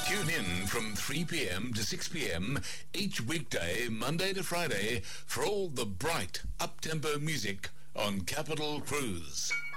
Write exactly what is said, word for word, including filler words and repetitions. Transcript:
Tune in from three p.m. to six p.m. each weekday, Monday to Friday, for all the bright, up-tempo music on Capital Cruise.